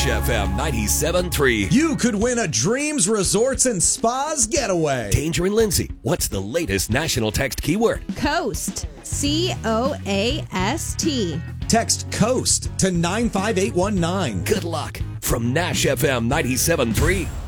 Nash FM 97.3. You could win a Dreams Resorts and Spas getaway. Danger and Lindsay, what's the latest national text keyword? Coast. COAST. Text COAST to 95819. Good luck from Nash FM 97.3.